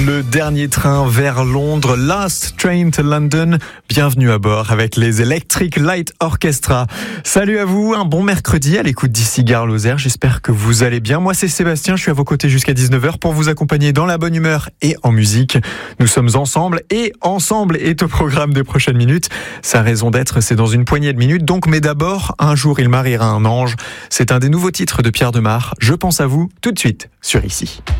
Le dernier train vers Londres, Last Train to London. Bienvenue à bord avec les Electric Light Orchestra. Salut à vous, un bon mercredi à l'écoute d'ici Gare Lozère. J'espère que vous allez bien. Moi, c'est Sébastien, je suis à vos côtés jusqu'à 19h pour vous accompagner dans la bonne humeur et en musique. Nous sommes ensemble et ensemble est au programme des prochaines minutes. Sa raison d'être, c'est dans une poignée de minutes. Donc, mais d'abord, un jour il mariera un ange. C'est un des nouveaux titres de Pierre Demar. Je pense à vous tout de suite sur Ici.